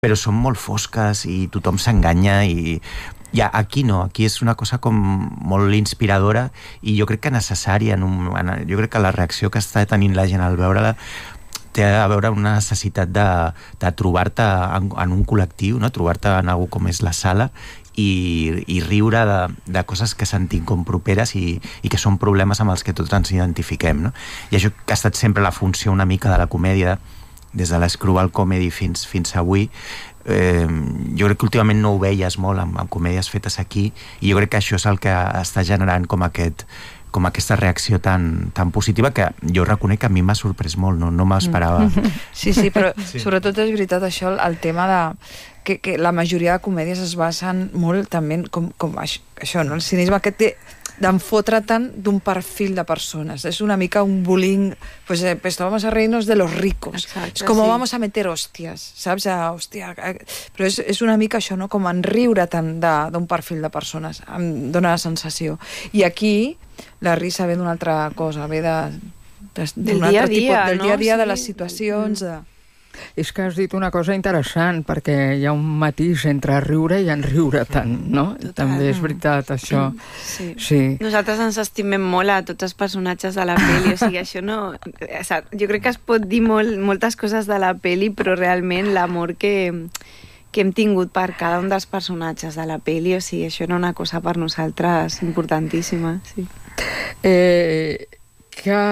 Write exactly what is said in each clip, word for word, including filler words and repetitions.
però són molt fosques i tothom s'enganya i... Ja, aquí no, aquí és una cosa com molt inspiradora i jo crec que necessària. En un, en, jo crec que la reacció que està tenint la gent al veure-la té a veure amb una necessitat de, de trobar-te en, en un col·lectiu, no? Trobar-te en algú com és la sala i, i riure de, de coses que sentim com properes i, i que són problemes amb els que tots ens identifiquem, no? I això que ha estat sempre la funció una mica de la comèdia, des de l'Screwball Comedy fins, fins avui. Eh, jo crec que últimament no ho veies molt amb, amb comèdies fetes aquí i jo crec que això és el que està generant com aquest com aquesta reacció tan, tan positiva que jo reconec que a mi m'ha sorprès molt, no, no m'esperava. Sí, sí, però sí. Sobretot és veritat això, el tema de que, que la majoria de comèdies es basen molt també com, com això, això, no? El cinisme que té d'enfotre tant d'un perfil de persones. És una mica un bullying, pues, eh, pues vamos a reírnos de los ricos. Exacte, és com sí. Vamos a meter hòsties, saps? A, hòstia, a... Però és, és una mica això, no? Com en riure tant d'un perfil de persones. Em dóna la sensació. I aquí la risa ve d'una altra cosa, ve de, de, del dia a dia, tipus, del no? dia a dia sí. de les situacions, de... És que has dit una cosa interessant, perquè hi ha un matís entre riure i en riure tant, no? Total. També és veritat, això. Sí. Sí. Nosaltres ens estimem molt a tots els personatges de la pel·li, o sigui, això no... O sigui, jo crec que es pot dir molt, moltes coses de la pel·li, però realment l'amor que, que hem tingut per cada un dels personatges de la pel·li, o sigui, això era una cosa per nosaltres importantíssima, sí. Eh, que...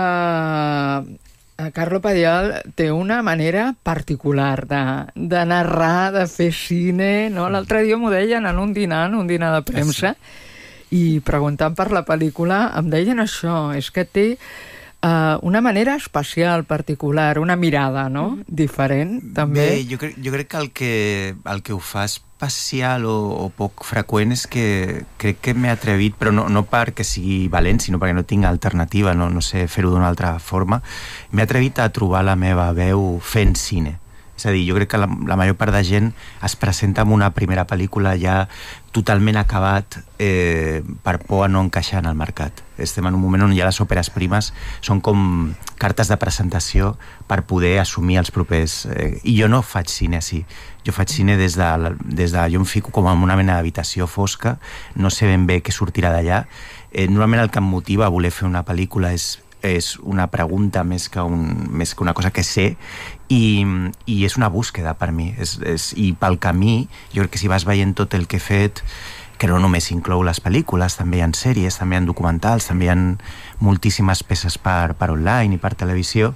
Carlo Padial té una manera particular de, de narrar, de fer cine, no? L'altre dia m'ho deien en un dinar, en un dinar de premsa, i preguntant per la pel·lícula em deien això, és que té uh, una manera especial, particular, una mirada, no? Diferent, també. Bé, jo crec, jo crec que el que, el que ho fa especial o, o poc freqüent és que crec que m'he atrevit, però no, no perquè sigui valent, sinó perquè no tinc alternativa, no, no sé fer-ho d'una altra forma, m'he atrevit a trobar la meva veu fent cine. És a dir, jo crec que la, la major part de gent es presenta amb una primera pel·lícula ja totalment acabat eh, per por a no encaixar en el mercat. Estem en un moment on ja les òperes primes són com cartes de presentació per poder assumir els propers... Eh, I jo no faig cine així. Jo faig cine des de, des de... Jo em fico com en una mena d'habitació fosca, no sé ben bé què sortirà d'allà. Eh, normalment el que em motiva a voler fer una pel·lícula és és una pregunta més que, un, més que una cosa que sé i, i és una búsqueda per mi és, és, i pel camí jo crec que si vas veient tot el que he fet que no només inclou les pel·lícules, també hi ha sèries, també hi ha documentals, també hi ha moltíssimes peces per, per online i per televisió.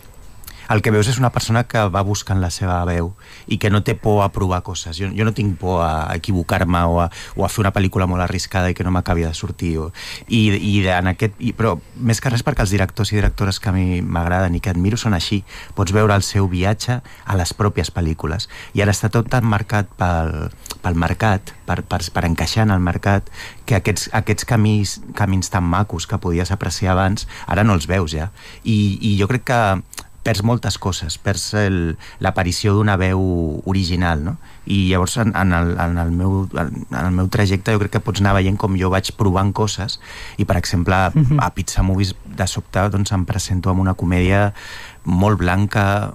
El que veus és una persona que va buscant la seva veu i que no té por a provar coses. Jo, jo no tinc por a equivocar-me o a, o a fer una pel·lícula molt arriscada i que no m'acabi de sortir. O, i, i en aquest, i, però més que res perquè els directors i directores que a mi m'agraden i que admiro són així. Pots veure el seu viatge a les pròpies pel·lícules. I ara està tot tan marcat pel, pel mercat, per, per, per encaixar en el mercat, que aquests, aquests camins, camins tan macos que podies apreciar abans, ara no els veus ja. I, i jo crec que perds moltes coses, perds l'aparició d'una veu original, no? I llavors en, en, el, en, el meu, en el meu trajecte jo crec que pots anar veient com jo vaig provant coses i per exemple mm-hmm. a Pizza Movies de sobte doncs em presento amb una comèdia molt blanca,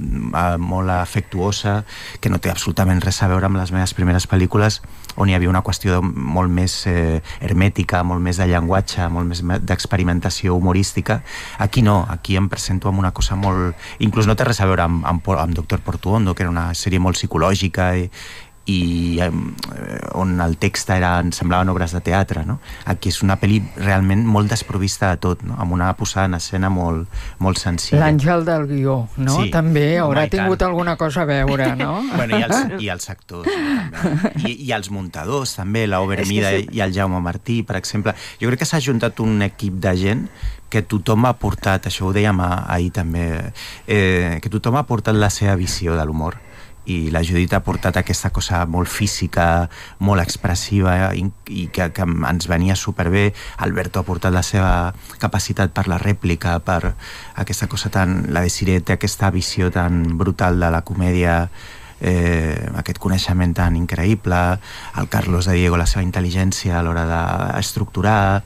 molt afectuosa, que no té absolutament res a veure amb les meves primeres pel·lícules on hi havia una qüestió molt més eh, hermètica, molt més de llenguatge, molt més d'experimentació humorística. Aquí no, aquí em presento amb una cosa molt... Inclús no té res a veure amb, amb, amb Doctor Portuondo, que era una sèrie molt psicològica i, i eh, on el text era, semblaven obres de teatre, no? Aquí és una pel·li realment molt desprovista de tot, no? Amb una posada en escena molt, molt senzilla. L'àngel del guió, no? Sí. També haurà Home, tingut tant. alguna cosa a veure, no? Bueno, i els, i els actors, també. I, i els muntadors, també, la Obermida sí. i el Jaume Martí, per exemple. Jo crec que s'ha juntat un equip de gent que tothom ha portat, això ho dèiem ahir també, eh, que tothom ha portat la seva visió de l'humor. I la Judit ha portat aquesta cosa molt física, molt expressiva i, i que, que ens venia superbé. Alberto ha portat la seva capacitat per la rèplica, per aquesta cosa tan... La Desiree té aquesta visió tan brutal de la comèdia, eh, aquest coneixement tan increïble, el Carlos de Diego la seva intel·ligència a l'hora d'estructurar,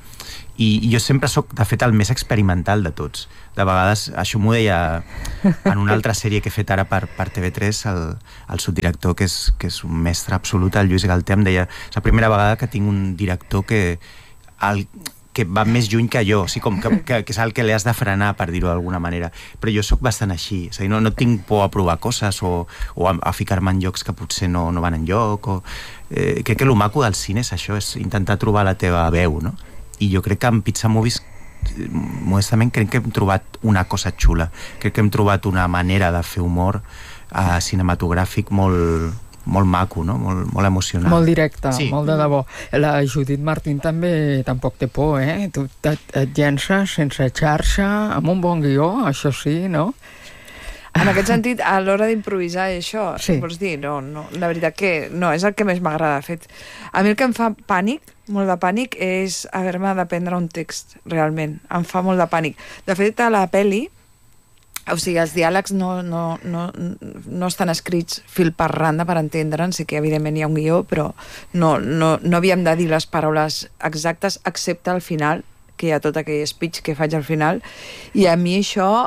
I jo sempre sóc, de fet, el més experimental de tots. De vegades, això m'ho deia en una altra sèrie que he fet ara per, per T V tres, el, el subdirector, que és, que és un mestre absolut, el Lluís Galté, em deia, és la primera vegada que tinc un director que, el, que va més lluny que jo, o sigui, com que, que, que és el que li has de frenar, per dir-ho d'alguna manera. Però jo sóc bastant així, és a dir, no, no tinc por a provar coses o, o a, a ficar-me en llocs que potser no, no van enlloc. O, eh, crec que el maco del cine és això, és intentar trobar la teva veu, no? I jo crec que en Pizza Movies, modestament, crec que hem trobat una cosa xula. Crec que hem trobat una manera de fer humor uh, cinematogràfic molt, molt maco, no? Molt, molt emocional. Molt directe, sí. Molt de debò. La Judit Martín també tampoc té por, eh? Tu et, et llences sense xarxa, amb un bon guió, això sí, no? En aquest sentit, a l'hora d'improvisar això, sí. Vols dir, no, no, la veritat que no, és el que més m'agrada, de fet. A mi el que em fa pànic, molt de pànic, és haver-me d'aprendre un text, realment. Em fa molt de pànic. De fet, a la pel·li, o sigui, els diàlegs no, no, no, no estan escrits fil per randa per entendre'n, sí que evidentment hi ha un guió, però no, no, no havíem de dir les paraules exactes, excepte al final, que hi ha tot aquell speech que faig al final, i a mi això...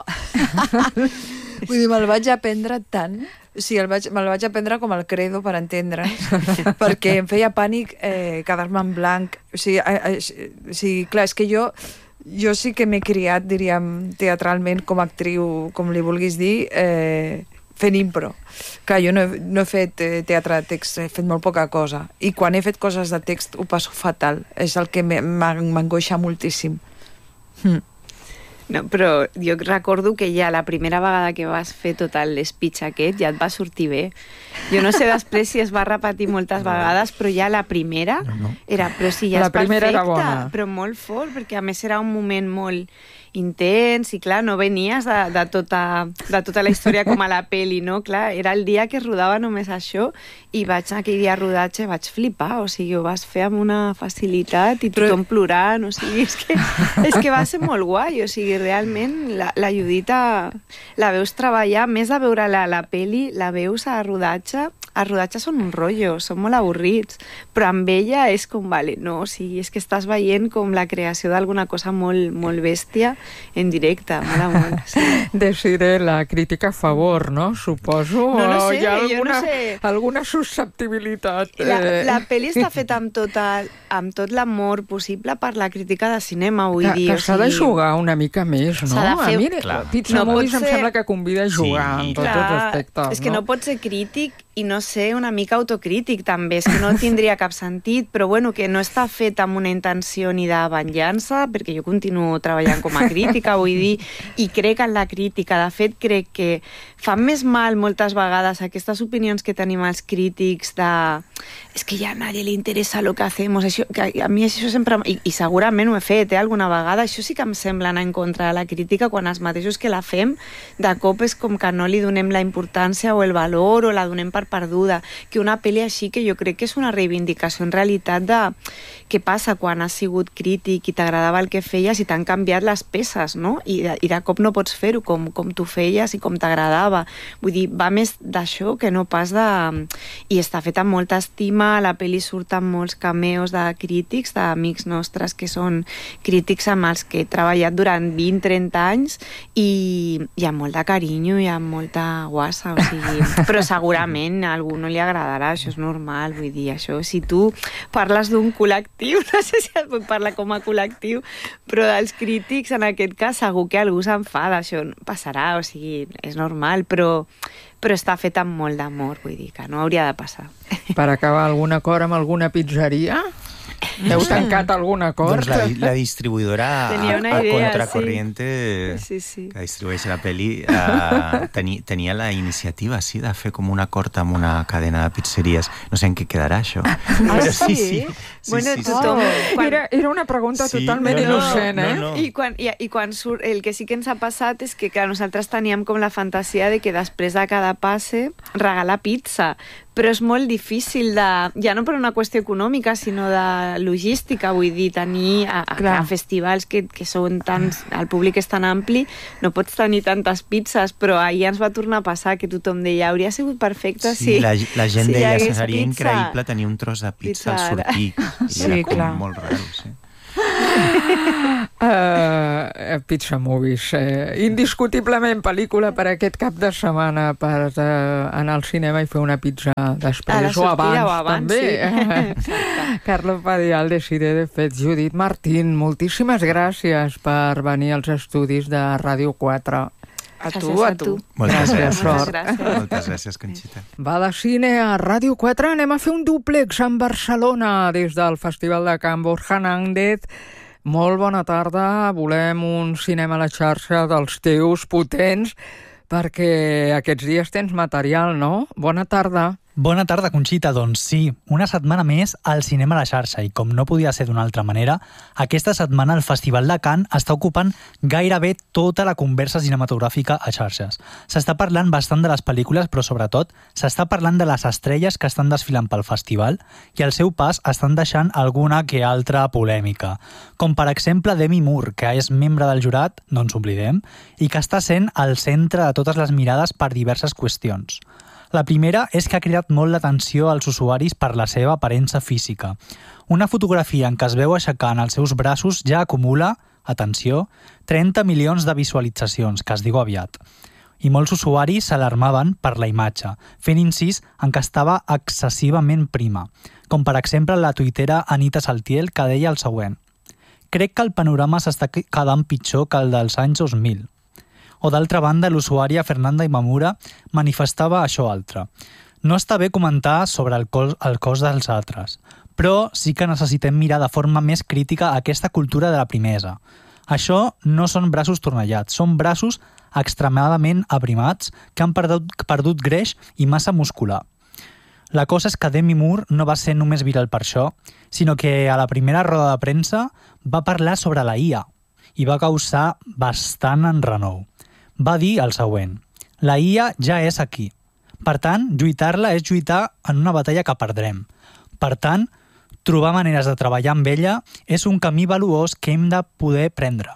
Vull dir, me'l vaig aprendre tant, o sigui, el vaig, me'l vaig aprendre com el credo per entendre'ns, perquè em feia pànic eh, quedar-me en blanc. O sigui, eh, eh, o sigui, clar, és que jo, jo sí que m'he criat, diríem, teatralment com a actriu, com li vulguis dir, eh, fent impro. Clar, jo no he, no he fet eh, teatre de text, he fet molt poca cosa. I quan he fet coses de text ho passo fatal. És el que m'angoixa moltíssim. Hm. No, però jo recordo que ja la primera vegada que vas fer tot l'espeech aquest ja et va sortir bé. Jo no sé després si es va repetir moltes vegades, però ja la primera no, no. era, però sí, ja la és perfecta, però molt fort, perquè a més era un moment molt intens i clar, no venies de, de, tota, de tota la història com a la peli, no? Clar, era el dia que es rodava només això i vaig aquell dia a rodatge, vaig flipar, o sigui, ho vas fer amb una facilitat i tothom però... plorant, o sigui, és que, és que va ser molt guai, o sigui, realment la, la Judita la veus treballar, més de veure la, la peli, la veus a rodatge, els rodatges són un rotllo, són molt avorrits, però amb ella és com, vale, no, o sigui, és que estàs veient com la creació d'alguna cosa molt, molt bèstia en directe, mola molt. Sí. Desiré la crítica a favor, no? Suposo. No, no sé, hi ha alguna, jo no sé. alguna susceptibilitat. La, eh... la pel·li està feta amb tot, el, amb tot l'amor possible per la crítica de cinema, vull que, dir. Que s'ha o sigui... de jugar una mica més, no? S'ha de fer... A mi, Clar. Pizza no Movies ser... em sembla que convida a jugar sí. en tots Clar, els aspectes. És que no? no pots ser crític i no ser una mica autocrític també, és que no tindria cap sentit, però bueno, que no està fet amb una intenció ni de venjança, perquè jo continuo treballant com a crítica, vull dir, i crec en la crítica. De fet, crec que fan més mal moltes vegades aquestes opinions que tenim els crítics de és que ja a nadie li interessa lo que hacemos, això, que a mi això sempre, i, i segurament ho he fet eh, alguna vegada, això sí que em sembla anar en contra de la crítica quan els mateixos que la fem de cop és com que no li donem la importància o el valor o la donem per perduda, que una pel·li així que jo crec que és una reivindicació en realitat de què passa quan has sigut crític i t'agradava el que feies i t'han canviat les peces, no? I de, i de cop no pots fer-ho com, com tu feies i com t'agradava. Vull dir, va més d'això que no pas de... I està fet amb molta estima, a la pel·li surten molts cameos de crítics, d'amics nostres que són crítics amb els que he treballat durant vint a trenta anys i hi ha molt de carinyo, hi ha molta guassa, o sigui... Però segurament a algú no li agradarà, això és normal, vull dir, això, si tu parles d'un col·lectiu, no sé si es pot parlar com a col·lectiu, però dels crítics, en aquest cas, segur que algú s'enfada, això passarà, o sigui, és normal, però, però està fet amb molt d'amor, vull dir, que no hauria de passar. Per acabar, algun acord amb alguna pizzeria? Heu tancat algun acord? Doncs la, la distribuïdora a, a idea, Contracorriente, sí. Sí, sí. que distribueix la pel·li, uh, teni, tenia la iniciativa, sí, de fer com un acord amb una cadena de pizzeries. No sé en què quedarà, això. Ah, Però sí? sí, sí. Bueno, sí, sí, tothom... sí. Quan... Era, era una pregunta Sí, totalment no, no, innocent, eh? no, no. I quan, i, i quan surt, el que sí que ens ha passat és que, clar, nosaltres teníem com la fantasia de que després de cada passe regalar pizza, però és molt difícil de... Ja no per una qüestió econòmica, sinó de logística, vull dir, tenir a, a, a festivals que, que són tants... El públic és tan ampli, no pots tenir tantes pizzas, però ahir ens va tornar a passar que tothom deia hauria sigut perfecte sí, si... La, la gent si deia que seria pizza. increïble tenir un tros de pizza, pizza al sortir. I Sí, era com clar. molt raro, sí. Uh, Pizza Movies. Uh, indiscutiblement pel·lícula per aquest cap de setmana per uh, anar al cinema i fer una pizza després o abans, o abans també. Sí. Carlos Padial de Cire de Fet. Judit Martín, moltíssimes gràcies per venir als estudis de Ràdio quatre. A tu, a tu. Moltes gràcies. Moltes gràcies. Moltes gràcies, Conxita. Va de cine a Ràdio quatre. Anem a fer un dúplex en Barcelona des del Festival de Can Borja Nández. Molt bona tarda. Volem un cinema a la xarxa dels teus potents perquè aquests dies tens material, no? Bona tarda. Bona tarda, Conxita. Doncs sí, una setmana més al cinema a la xarxa i com no podia ser d'una altra manera, aquesta setmana el Festival de Cannes està ocupant gairebé tota la conversa cinematogràfica a xarxes. S'està parlant bastant de les pel·lícules, però sobretot s'està parlant de les estrelles que estan desfilant pel festival i al seu pas estan deixant alguna que altra polèmica. Com per exemple Demi Moore, que és membre del jurat, no ens oblidem, i que està sent al centre de totes les mirades per diverses qüestions. La primera és que ha cridat molt l'atenció als usuaris per la seva aparença física. Una fotografia en què es veu aixecant els seus braços ja acumula, atenció, trenta milions de visualitzacions, que es diu aviat. I molts usuaris s'alarmaven per la imatge, fent incís en que estava excessivament prima, com per exemple la tuitera Anita Saltiel, que deia el següent: «Crec que el panorama s'està quedant pitjor que el dels anys dos mil». O d'altra banda, l'usuària Fernanda Imamura manifestava això altre. No està bé comentar sobre el cos, el cos dels altres, però sí que necessitem mirar de forma més crítica aquesta cultura de la primesa. Això no són braços tornellats, són braços extremadament aprimats que han perdut, perdut greix i massa muscular. La cosa és que Demi Moore no va ser només viral per això, sinó que a la primera roda de premsa va parlar sobre la I A i va causar bastant enrenou. Va dir el següent: «La I A ja és aquí. Per tant, lluitar-la és lluitar en una batalla que perdrem. Per tant, trobar maneres de treballar amb ella és un camí valuós que hem de poder prendre».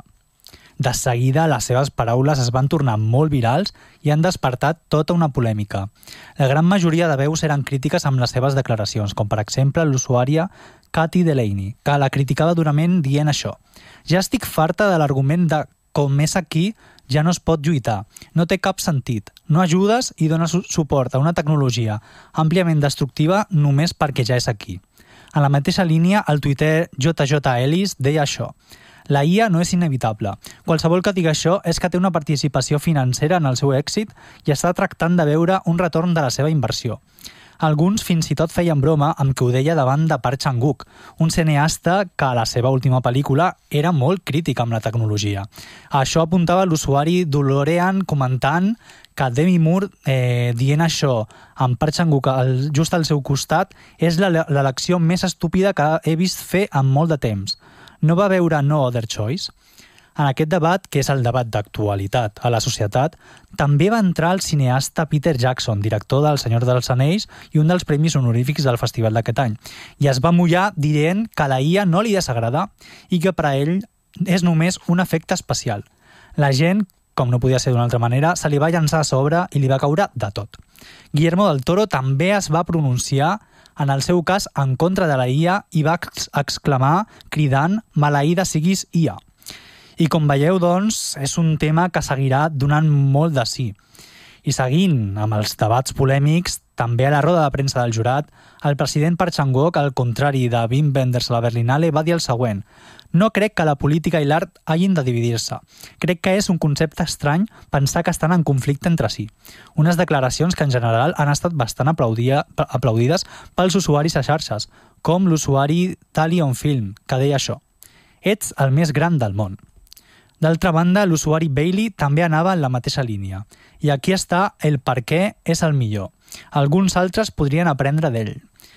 De seguida, les seves paraules es van tornar molt virals i han despertat tota una polèmica. La gran majoria de veus eren crítiques amb les seves declaracions, com per exemple l'usuària Cathy Delaney, que la criticava durament dient això: «Ja estic farta de l'argument de com és aquí ja no es pot lluitar. No té cap sentit. No ajudes i dones suport a una tecnologia àmpliament destructiva només perquè ja és aquí». En la mateixa línia, el tuiter J J Ellis deia això: «La I A no és inevitable. Qualsevol que digui això és que té una participació financera en el seu èxit i està tractant de veure un retorn de la seva inversió». Alguns fins i tot feien broma amb que ho deia davant de Park Chan-wook, un cineasta que a la seva última pel·lícula era molt crític amb la tecnologia. A això apuntava l'usuari Dolorean comentant que Demi Moore eh, dient això amb Park Chan-wook just al seu costat és l'elecció més estúpida que he vist fer en molt de temps. No va veure No Other Choice? En aquest debat, que és el debat d'actualitat a la societat, també va entrar el cineasta Peter Jackson, director del Senyor dels Anells i un dels premis honorífics del festival d'aquest any, i es va mullar dient que la I A no li desagrada i que per a ell és només un efecte especial. La gent, com no podia ser d'una altra manera, se li va llançar a sobre i li va caure de tot. Guillermo del Toro també es va pronunciar en el seu cas en contra de la I A i va exclamar cridant «Maleïda siguis I A». I com veieu, doncs, és un tema que seguirà donant molt de sí. I seguint amb els debats polèmics, també a la roda de premsa del jurat, el president Park Chan-wook, al contrari de Wim Wenders a la Berlinale, va dir el següent: «No crec que la política i l'art hagin de dividir-se. Crec que és un concepte estrany pensar que estan en conflicte entre si». Unes declaracions que en general han estat bastant aplaudia, aplaudides pels usuaris a xarxes, com l'usuari Talion Film, que deia això: «Ets el més gran del món». D'altra banda, l'usuari Bailey també anava en la mateixa línia. I aquí està el per què és el millor. Alguns altres podrien aprendre d'ell.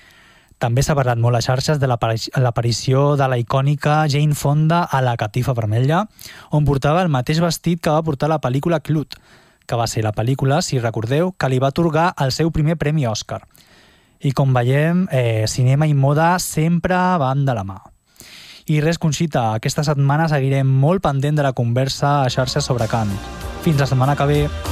També s'ha parlat molt a xarxes de l'aparició de la icònica Jane Fonda a la catifa vermella, on portava el mateix vestit que va portar la pel·lícula Clut, que va ser la pel·lícula, si recordeu, que li va atorgar el seu primer premi Òscar. I com veiem, eh, cinema i moda sempre van de la mà. I res, Conxita, aquesta setmana seguirem molt pendent de la conversa a xarxes sobre Cannes. Fins la setmana que ve.